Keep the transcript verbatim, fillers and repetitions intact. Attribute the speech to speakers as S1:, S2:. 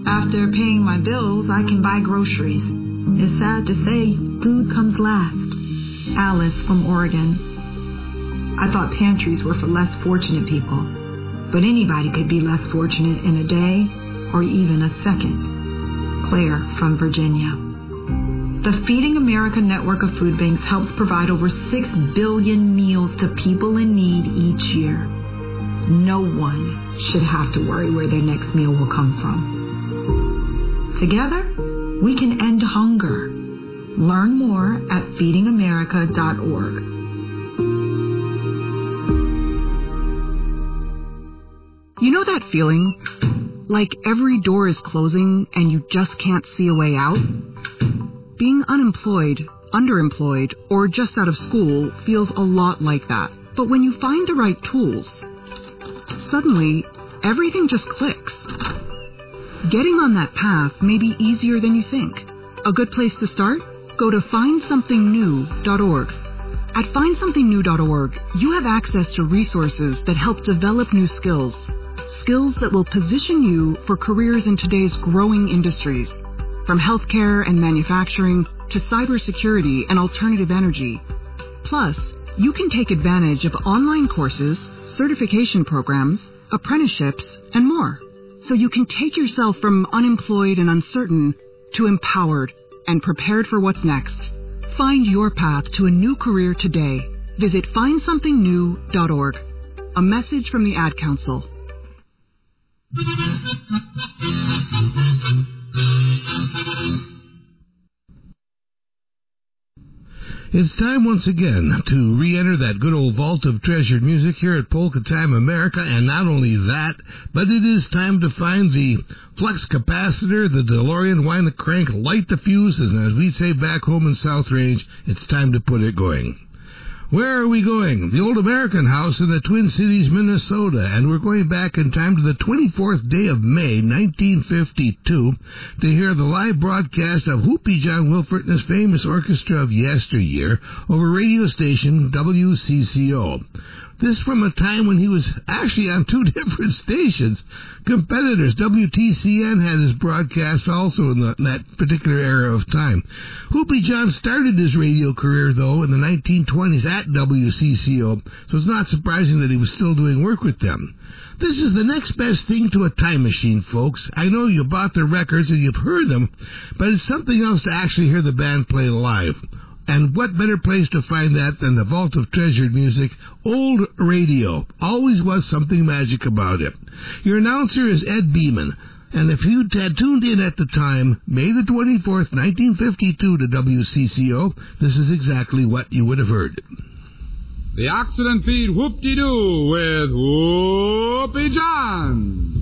S1: After paying my bills, I can buy groceries. It's sad to say, food comes last. Alice from Oregon. I thought pantries were for less fortunate people, but anybody could be less fortunate in a day or even a second. Claire from Virginia. The Feeding America network of food banks helps provide over six billion meals to people in need each year. No one should have to worry where their next meal will come from. Together, we can end hunger. Learn more at feeding america dot org.
S2: You know that feeling? Like every door is closing and you just can't see a way out? Being unemployed, underemployed, or just out of school feels a lot like that. But when you find the right tools, suddenly everything just clicks. Getting on that path may be easier than you think. A good place to start? Go to find something new dot org. At find something new dot org, you have access to resources that help develop new skills. Skills that will position you for careers in today's growing industries, from healthcare and manufacturing to cybersecurity and alternative energy. Plus, you can take advantage of online courses, certification programs, apprenticeships, and more. So you can take yourself from unemployed and uncertain to empowered and prepared for what's next. Find your path to a new career today. Visit find something new dot org. A message from the Ad Council.
S3: It's time once again to re-enter that good old vault of treasured music here at Polka Time America, and not only that, but it is time to find the flux capacitor, the DeLorean, wind the crank, light the fuse, and as we say back home in South Range, it's time to put it going. Where are we going? The Old American House in the Twin Cities, Minnesota, and we're going back in time to the twenty-fourth day of May, nineteen fifty-two, to hear the live broadcast of Whoopie John Wilford and his famous orchestra of yesteryear over radio station W C C O. This from a time when he was actually on two different stations. Competitors, W T C N had his broadcast also in, the, in that particular era of time. Whoopie John started his radio career, though, in the nineteen twenties at W C C O, so it's not surprising that he was still doing work with them. This is the next best thing to a time machine, folks. I know you bought their records and you've heard them, but it's something else to actually hear the band play live. And what better place to find that than the vault of treasured music, old radio. Always was something magic about it. Your announcer is Ed Beeman, and if you had tuned in at the time, May the twenty-fourth, nineteen fifty-two, to W C C O, this is exactly what you would have heard.
S4: The Accident Feed Whoop-de-Doo with Whoopie John.